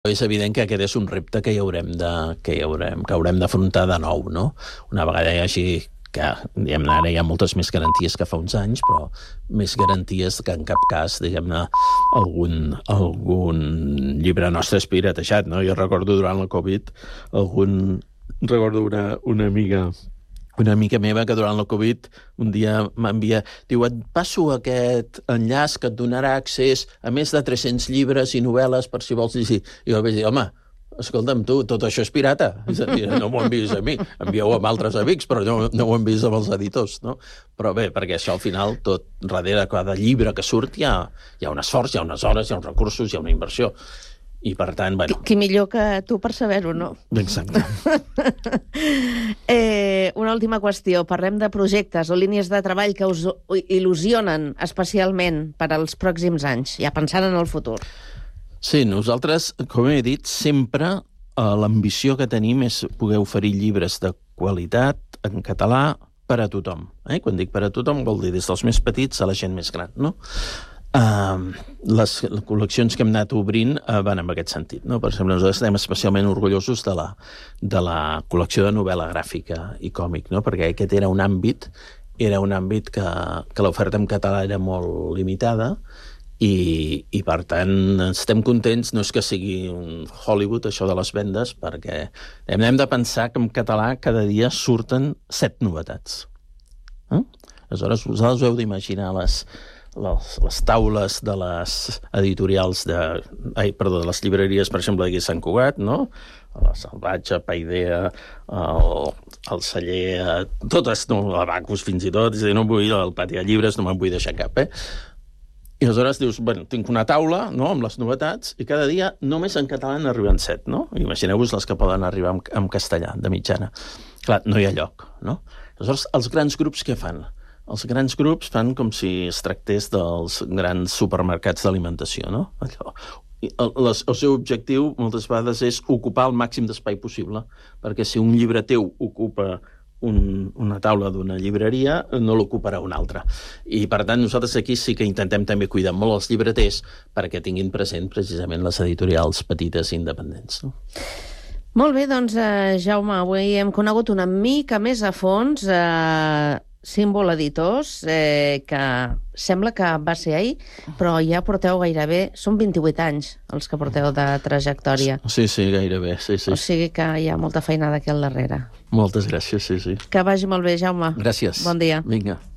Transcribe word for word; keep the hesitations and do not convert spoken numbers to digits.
És evident que aquest és un repte que hi haurem de, que hi haurem, que haurem d'afrontar de nou, no? Una vegada hi hagi que, diguem-ne, ara hi ha moltes més garanties que fa uns anys, però més garanties que en cap cas, diguem-ne, algun, algun llibre nostre és piratejat, no? Jo recordo durant la Covid, algun, recordo una, una amiga, una amiga meva que durant la Covid un dia m'envia, diu, et passo aquest enllaç que et donarà accés a més de tres-cents llibres i novel·les per si vols llegir. I jo vaig dir, home, escolta'm tu, tot això és pirata. És a dir, no m'ho envies a mi, envieu amb altres amics, però no, no ho envies amb els editors, no? Però bé, perquè això al final, tot darrere cada llibre que surt hi ha, hi ha un esforç, hi ha unes hores, hi ha uns recursos, hi ha una inversió. I per tant, bueno... Qui millor que tu per saber-ho, no? Exacte. eh, una última qüestió. Parlem de projectes o línies de treball que us il·lusionen especialment per als pròxims anys, ja pensant en el futur. Sí, nosaltres, com he dit, sempre eh, l'ambició que tenim és poder oferir llibres de qualitat en català per a tothom. Eh? Quan dic per a tothom vol dir des dels més petits a la gent més gran, no? Uh, les, les col·leccions que hem anat obrint uh, van en aquest sentit, no? Per exemple, nosaltres estem especialment orgullosos de la, de la col·lecció de novel·la gràfica i còmic, no? Perquè aquest era un àmbit era un àmbit que, que l'oferta en català era molt limitada i, i per tant estem contents, no és que sigui un Hollywood això de les vendes, perquè hem, hem de pensar que en català cada dia surten set novetats. Eh? Aleshores, vosaltres heu d'imaginar les Les, les taules de les editorials de, ai, perdó, de les llibreries, per exemple, de Sant Cugat, no? La Salvatge, Paidea, el, el Celler, totes, no? La Bacus fins i tot, és a dir, no vull el pati de llibres, no me'n vull deixar cap, eh? I aleshores dius, bueno, tinc una taula, no?, amb les novetats, i cada dia només en català n'arriben set, no? Imagineu-vos les que poden arribar en, en castellà, de mitjana. Clar, no hi ha lloc, no? Aleshores, els grans grups què fan? Els grans grups fan com si es tractés dels grans supermercats d'alimentació, no? Allò. El, les, el seu objectiu moltes vegades és ocupar el màxim d'espai possible, perquè si un llibre teu ocupa un, una taula d'una llibreria, no l'ocuparà una altra. I per tant nosaltres aquí sí que intentem també cuidar molt els llibreters perquè tinguin present precisament les editorials petites i independents, no? Molt bé, doncs, eh, Jaume, avui hem conegut una mica més a fons eh, Símbol Editors, eh, que sembla que va ser ahir, però ja porteu gairebé... Són vint-i-vuit anys els que porteu de trajectòria. Sí, sí, gairebé, sí, sí. O sigui que hi ha molta feina d'aquí al darrere. Moltes gràcies, sí, sí. Que vagi molt bé, Jaume. Gràcies. Bon dia. Vinga.